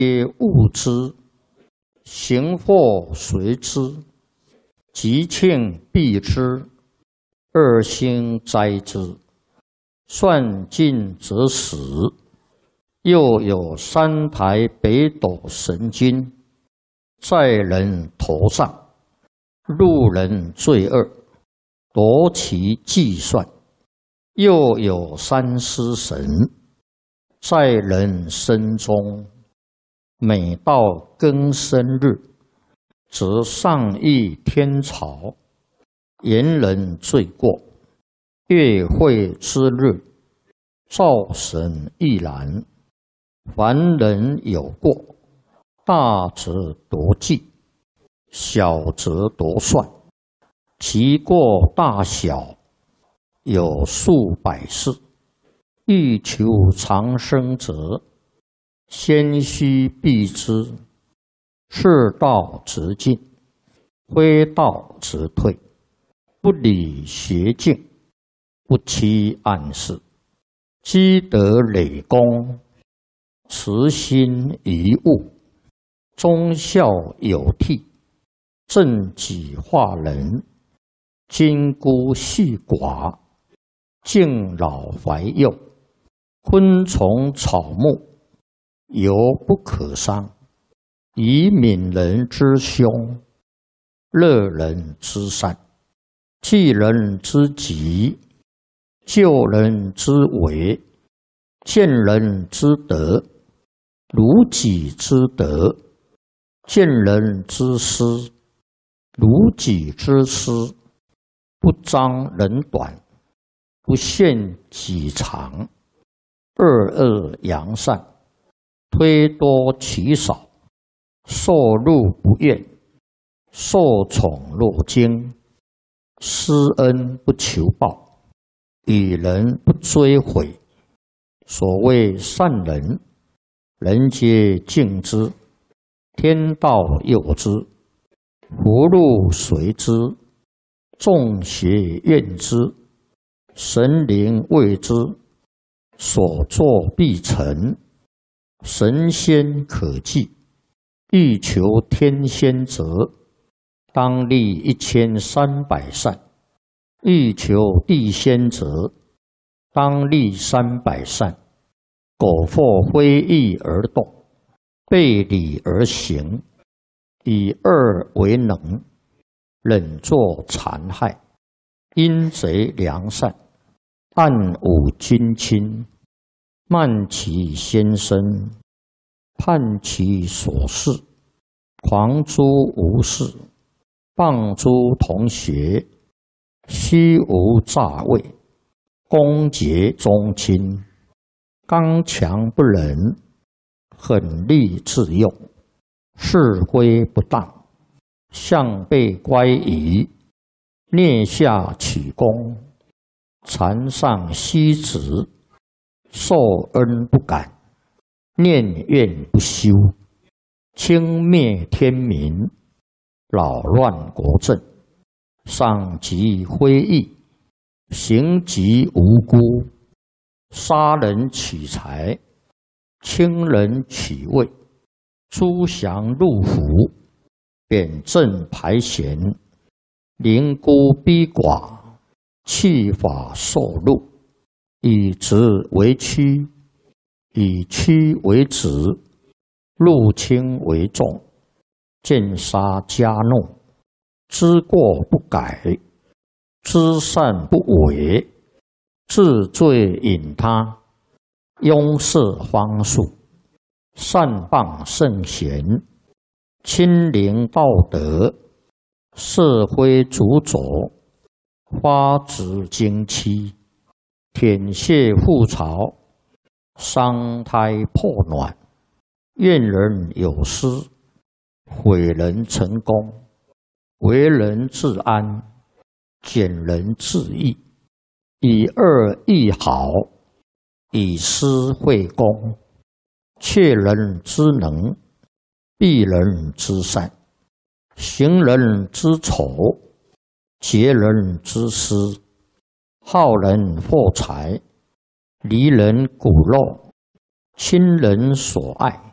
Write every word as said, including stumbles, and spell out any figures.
皆恶之，行祸随之，吉庆避之，二星灾之。算尽则死。又有三台北斗神君在人头上，路人罪恶，夺其计算。又有三尸神在人身中，每到庚申日，则上议天朝，言人罪过。月会之日，灶神亦然。凡人有过，大则夺计，小则夺算。其过大小，有数百事。欲求长生者，先须避之。是道则进，非道则退。不理邪径，不欺暗室。积德累功，慈心遗物，忠孝有替，正己化人，金孤细寡，敬老怀幼，昆虫草木，犹不可伤。以悯人之凶，乐人之善，济人之急，救人之危，见人之德，如己之德；见人之失，如己之失。不彰人短，不限己长。二恶扬善，推多其少。受禄不怨，受宠若惊。施恩不求报，与人不追悔。所谓善人，人皆敬之，天道佑之，福禄随之，众邪怨之，神灵畏之，所作必成，神仙可祭。欲求天仙者，当立一千三百善；欲求地仙者，当立三百善。苟或非义而动，背礼而行，以恶为能，忍作残害，阴贼良善，暗侮君亲，慢其先生，叛其所事，狂诛无事，谤诸同学，虚无诈伪，攻讦宗亲，刚强不仁，狠戾自用，是非不当，向背乖疑，蹑下取功，残上息职，受恩不感，念怨不休，轻蔑天民，扰乱国政，伤及非义，行及无辜，杀人取财，轻人取位，诛降入府，贬正排贤，凌孤逼寡，弃法受禄，以直为曲，以曲为直，入轻为重，见杀加怒，知过不改，知善不为，治罪引他，拥塞荒树，善谤圣贤，亲临道德，社会主佐，花枝经期，舔血覆巢，伤胎破卵，怨人有失，毁人成功，为人自安，减人自义，以恶易好，以私会公，窃人之能，避人之善，行人之丑，劫人之私，好人获财，离人骨肉，亲人所爱，